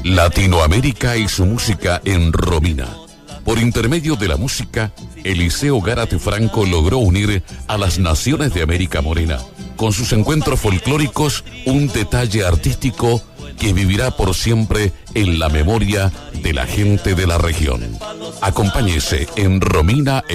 Latinoamérica y su música en Romina. Por intermedio de la música, Eliseo Gárate Franco logró unir a las naciones de América Morena. Con sus encuentros folclóricos, un detalle artístico que vivirá por siempre en la memoria de la gente de la región. Acompáñese en Romina